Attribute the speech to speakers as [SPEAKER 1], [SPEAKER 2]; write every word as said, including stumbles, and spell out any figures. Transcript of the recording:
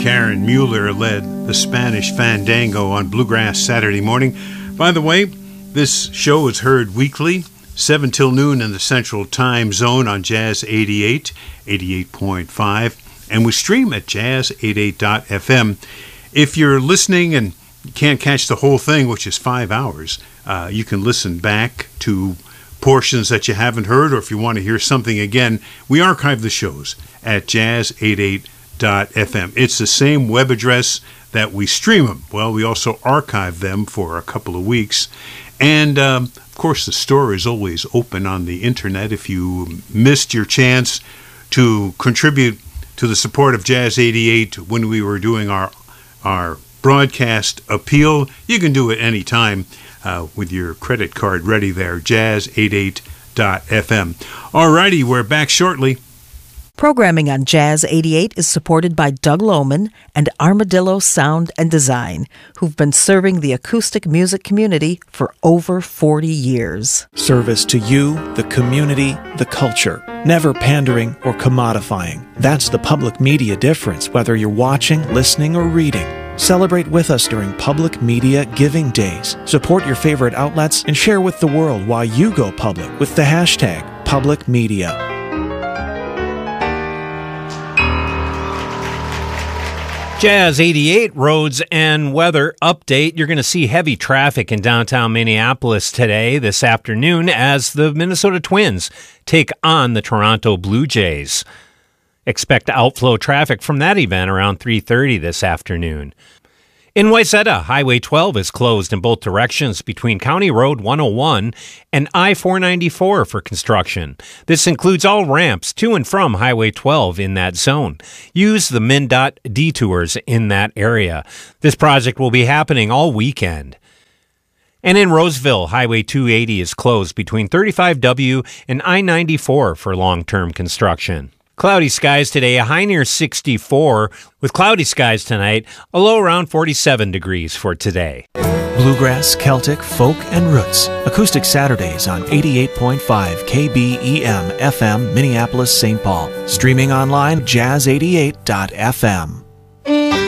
[SPEAKER 1] Karen Mueller led the Spanish Fandango on Bluegrass Saturday morning. By the way, this show is heard weekly, seven till noon in the Central Time Zone on Jazz eighty-eight, eighty-eight point five, and we stream at jazz eighty-eight dot f m. If you're listening and can't catch the whole thing, which is five hours, uh, you can listen back to portions that you haven't heard, or if you want to hear something again, we archive the shows at jazz eighty-eight dot f m. It's the same web address that we stream them. Well, we also archive them for a couple of weeks. And, um, of course, the store is always open on the internet. If you missed your chance to contribute to the support of Jazz eighty-eight when we were doing our our broadcast appeal, you can do it anytime uh, with your credit card ready there, jazz eighty-eight dot f m. All righty, we're back shortly.
[SPEAKER 2] Programming on Jazz eighty-eight is supported by Doug Lohman and Armadillo Sound and Design, who've been serving the acoustic music community for over forty years.
[SPEAKER 3] Service to you, the community, the culture. Never pandering or commodifying. That's the public media difference, whether you're watching, listening, or reading. Celebrate with us during Public Media Giving Days. Support your favorite outlets and share with the world why you go public with the hashtag Public Media.
[SPEAKER 4] Jazz eighty-eight roads and weather update. You're going to see heavy traffic in downtown Minneapolis today, this afternoon, as the Minnesota Twins take on the Toronto Blue Jays. Expect outflow traffic from that event around three thirty this afternoon. In Wayzata, Highway twelve is closed in both directions between County Road one oh one and I four ninety-four for construction. This includes all ramps to and from Highway twelve in that zone. Use the MnDOT detours in that area. This project will be happening all weekend. And in Roseville, Highway two eighty is closed between thirty-five W and I ninety-four for long-term construction. Cloudy skies today, a high near sixty-four. With cloudy skies tonight, a low around forty-seven degrees for today.
[SPEAKER 3] Bluegrass, Celtic, folk, and roots. Acoustic Saturdays on eighty-eight point five K B E M F M, Minneapolis, Saint Paul. Streaming online, jazz eighty-eight dot f m.